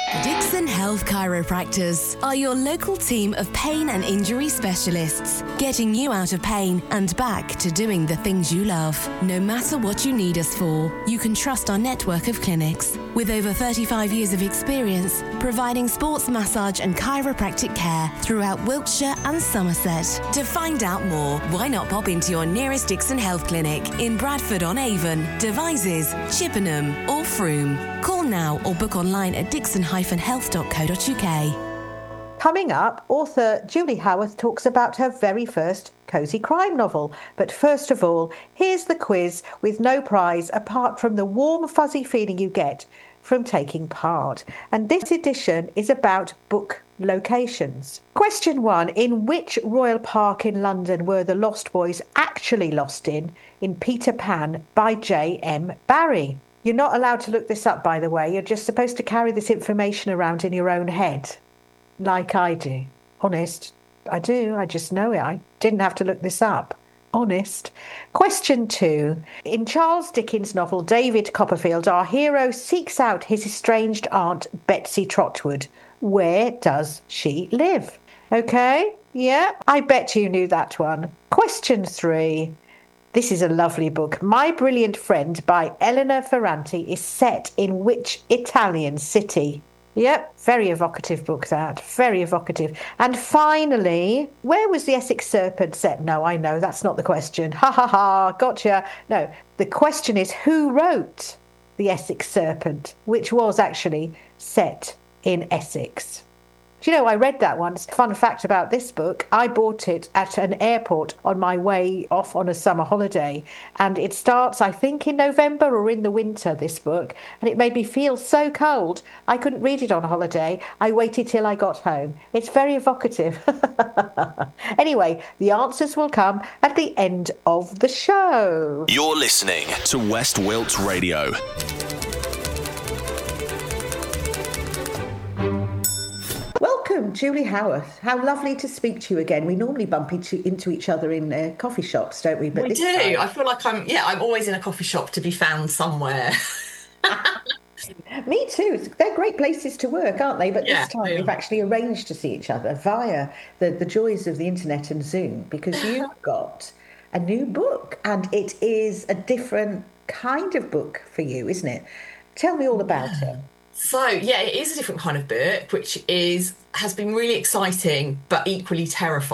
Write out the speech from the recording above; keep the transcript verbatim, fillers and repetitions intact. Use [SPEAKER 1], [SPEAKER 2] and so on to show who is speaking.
[SPEAKER 1] Dixon Health Chiropractors are your local team of pain and injury specialists, getting you out of pain and back to doing the things you love. No matter what you need us for, you can trust our network of clinics. With over thirty-five years of experience, providing sports massage and chiropractic care throughout Wiltshire and Somerset. To find out more, why not pop into your nearest Dixon Health Clinic in Bradford-on-Avon, Devizes, Chippenham or Frome. Call now or book online at dixon dash health dot co dot uk.
[SPEAKER 2] Coming up, author Julie Howarth talks about her very first cosy crime novel. But first of all, here's the quiz with no prize apart from the warm, fuzzy feeling you get from taking part. And this edition is about book locations. Question one. In which royal park in London were the Lost Boys actually lost in, in Peter Pan by J M Barrie? You're not allowed to look this up, by the way. You're just supposed to carry this information around in your own head, like I do. Honest, I do. I just know it. I didn't have to look this up. Honest. Question two. In Charles Dickens' novel David Copperfield, our hero seeks out his estranged aunt, Betsy Trotwood. Where does she live? Okay, yeah, I bet you knew that one. Question three. This is a lovely book. My Brilliant Friend by Elena Ferranti is set in which Italian city? Yep, very evocative book that. Very evocative. And finally, where was the Essex Serpent set? No, I know, that's not the question. Ha ha ha, gotcha. No, the question is who wrote the Essex Serpent, which was actually set in Essex. Do you know, I read that once. Fun fact about this book, I bought it at an airport on my way off on a summer holiday. And it starts, I think, in November or in the winter, this book. And it made me feel so cold. I couldn't read it on holiday. I waited till I got home. It's very evocative. Anyway, the answers will come at the end of the show.
[SPEAKER 3] You're listening to West Wilts Radio.
[SPEAKER 2] Welcome, Julie Howarth. How lovely to speak to you again. We normally bump into, into each other in uh, coffee shops, don't we?
[SPEAKER 4] But we do. Time... I feel like I'm, yeah, I'm always in a coffee shop to be found somewhere.
[SPEAKER 2] Me too. They're great places to work, aren't they? But yeah, this time yeah. we've actually arranged to see each other via the, the joys of the internet and Zoom, because you've got a new book and it is a different kind of book for you, isn't it? Tell me all about
[SPEAKER 4] yeah.
[SPEAKER 2] it.
[SPEAKER 4] So, yeah, it is a different kind of book, which is has been really exciting, but equally terrifying.